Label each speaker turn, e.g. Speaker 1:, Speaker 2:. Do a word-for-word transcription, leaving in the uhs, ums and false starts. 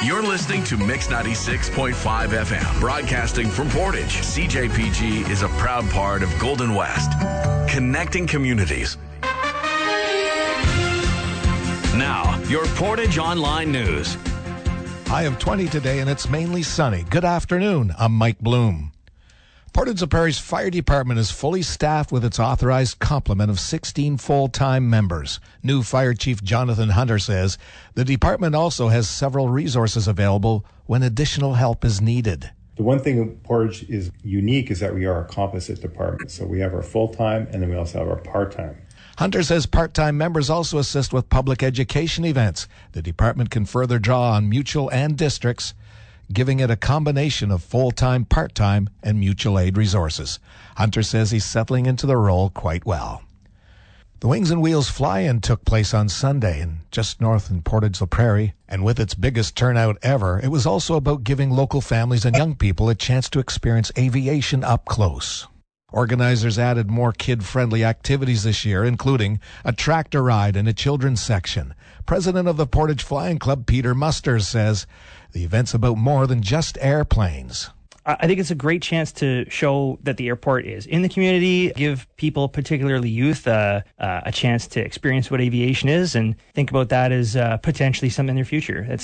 Speaker 1: You're listening to Mix ninety-six point five F M, broadcasting from Portage. C J P G is a proud part of Golden West, connecting communities. Now, your Portage Online News.
Speaker 2: High of twenty today, and it's mainly sunny. Good afternoon. I'm Mike Bloom. Portage la Prairie's fire department is fully staffed with its authorized complement of sixteen full-time members. New Fire Chief Jonathan Hunter says the department also has several resources available when additional help is needed.
Speaker 3: The one thing in Portage is unique is that we are a composite department. So we have our full-time and then we also have our part-time.
Speaker 2: Hunter says part-time members also assist with public education events. The department can further draw on mutual and districts, giving it a combination of full-time, part-time, and mutual aid resources. Hunter says he's settling into the role quite well. The Wings and Wheels fly-in took place on Sunday in just north in Portage la Prairie, and with its biggest turnout ever, it was also about giving local families and young people a chance to experience aviation up close. Organizers added more kid-friendly activities this year, including a tractor ride and a children's section. President of the Portage Flying Club, Peter Musters, says the event's about more than just airplanes.
Speaker 4: I think it's a great chance to show that the airport is in the community, give people, particularly youth, uh, uh, a chance to experience what aviation is, and think about that as uh, potentially something in their future. It's